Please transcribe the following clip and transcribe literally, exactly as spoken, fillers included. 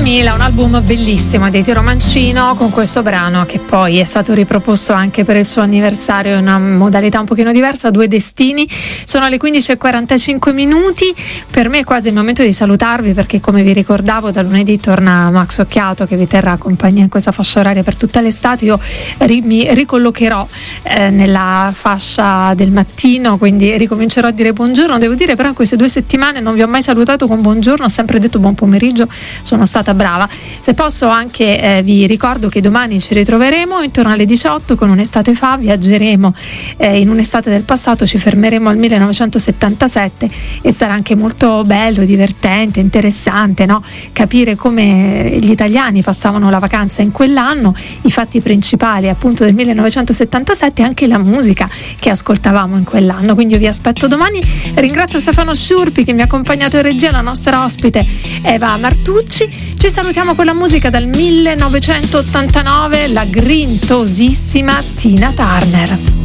duemila, un album bellissimo dei Tiro Mancino, con questo brano che poi è stato riproposto anche per il suo anniversario in una modalità un pochino diversa, Due Destini. Sono le quindici e quarantacinque minuti, per me è quasi il momento di salutarvi, perché come vi ricordavo da lunedì torna Max Occhiato, che vi terrà compagnia in questa fascia oraria per tutta l'estate. Io ri- mi ricollocherò eh, nella fascia del mattino, quindi ricomincerò a dire buongiorno. Devo dire però in queste due settimane non vi ho mai salutato con buongiorno, ho sempre detto buon pomeriggio, sono stata brava. Se posso anche eh, vi ricordo che domani ci ritroveremo intorno alle diciotto con Un'estate fa, viaggeremo eh, in un'estate del passato, ci fermeremo al millenovecentosettantasette e sarà anche molto bello, divertente, interessante, no? Capire come gli italiani passavano la vacanza in quell'anno, i fatti principali appunto del millenovecentosettantasette e anche la musica che ascoltavamo in quell'anno. Quindi io vi aspetto domani. Ringrazio Stefano Sciurpi che mi ha accompagnato in regia, la nostra ospite Eva Martucci. Ci salutiamo con la musica dal millenovecentottantanove, la grintosissima Tina Turner.